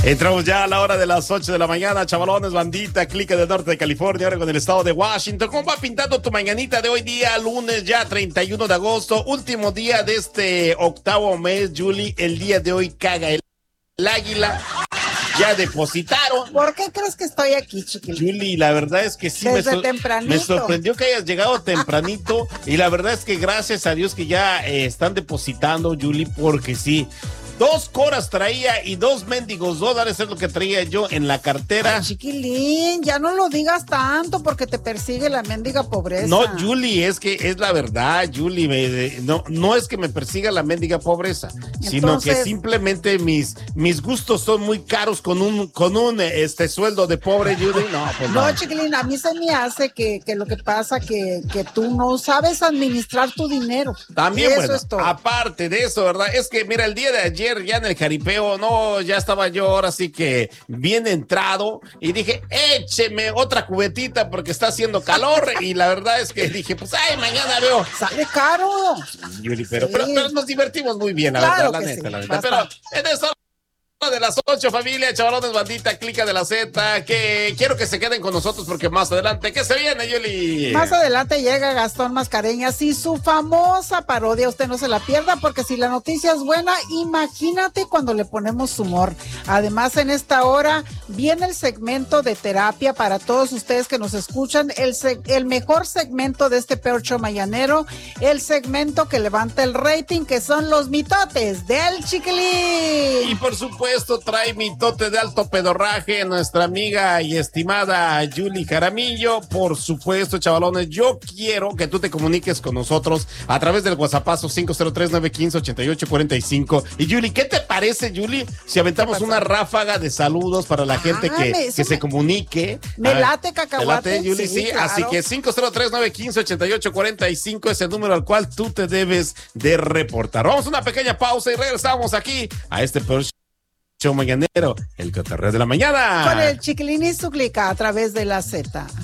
Entramos ya a la hora de las 8 de la mañana, chavalones, bandita, clica del norte de California, ahora con el estado de Washington. ¿Cómo va pintando tu mañanita de hoy día, lunes ya 31 de agosto, último día de este octavo mes, Julie? El día de hoy caga el águila. Ya depositaron. ¿Por qué crees que estoy aquí, chiquilín? Julie, la verdad es que sí me sorprendió que hayas llegado tempranito y la verdad es que gracias a Dios que ya están depositando, Julie, porque sí. 2 coras traía y 2 mendigos dólares es lo que traía yo en la cartera. Ay, chiquilín, ya no lo digas tanto porque te persigue la mendiga pobreza. No, Julie, es que es la verdad, Julie, no es que me persiga la mendiga pobreza, sino que simplemente mis gustos son muy caros con un sueldo de pobre, Julie. No, chiquilín, a mí se me hace que lo que pasa que tú no sabes administrar tu dinero. También, eso bueno, es todo. Aparte de eso, ¿verdad? Es que, mira, el día de ayer ya en el jaripeo, ya estaba yo ahora sí que bien entrado y dije, écheme otra cubetita porque está haciendo calor y la verdad es que dije, pues, mañana veo. Sale caro. Yuri, pero nos divertimos muy bien, claro, la neta. Pero en eso de las 8, familia, chavalones, bandita, clica de la Z, que quiero que se queden con nosotros porque más adelante, ¿qué se viene, Yuli? Más adelante llega Gastón Mascareñas y su famosa parodia, usted no se la pierda porque si la noticia es buena, imagínate cuando le ponemos humor. Además, en esta hora viene el segmento de terapia para todos ustedes que nos escuchan, el mejor segmento de este peor show mañanero, el segmento que levanta el rating, que son los mitotes del Chiquilín. Y por supuesto, trae mitote de alto pedorraje nuestra amiga y estimada Julie Jaramillo. Por supuesto, chavalones, yo quiero que tú te comuniques con nosotros a través del WhatsAppazo 503-915-8845. Y Julie, ¿qué te parece, Julie, si aventamos una ráfaga de saludos para la gente que se comunique? Me late, cacahuate. Me late, Julie, sí. Claro. Así que 503-915-8845 es el número al cual tú te debes de reportar. Vamos a una pequeña pausa y regresamos aquí a este peor show mañanero, el cotorreo de la mañana. Con el Chiquilín y su clica a través de la Z.